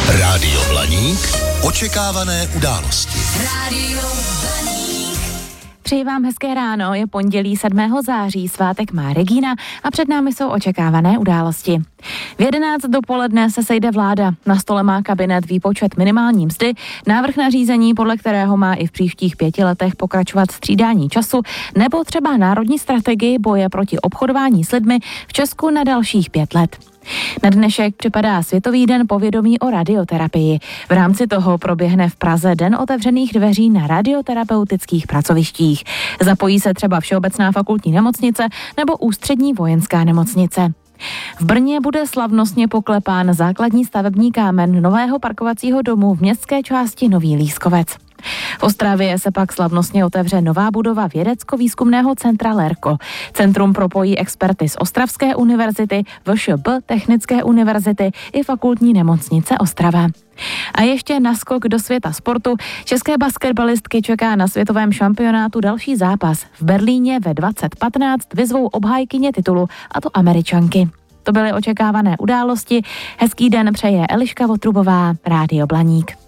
Rádio Blaník. Očekávané události. Rádio Blaník. Přeji vám hezké ráno, je pondělí 7. září, svátek má Regína a před námi jsou očekávané události. V 11 dopoledne se sejde vláda, na stole má kabinet výpočet minimální mzdy, návrh nařízení, podle kterého má i v příštích 5 letech pokračovat střídání času, nebo třeba národní strategii boje proti obchodování s lidmi v Česku na dalších 5 let. Na dnešek připadá Světový den povědomí o radioterapii. V rámci toho proběhne v Praze Den otevřených dveří na radioterapeutických pracovištích. Zapojí se třeba Všeobecná fakultní nemocnice nebo Ústřední vojenská nemocnice. V Brně bude slavnostně poklepán základní stavební kámen nového parkovacího domu v městské části Nový Lískovec. V Ostravě se pak slavnostně otevře nová budova vědecko-výzkumného centra LERKO. Centrum propojí experty z Ostravské univerzity, VŠB, Technické univerzity i fakultní nemocnice Ostrava. A ještě naskok do světa sportu. České basketbalistky čeká na světovém šampionátu další zápas. V Berlíně ve 2015 vyzvou obhájkyně titulu, a to Američanky. To byly očekávané události. Hezký den přeje Eliška Votrubová, Rádio Blaník.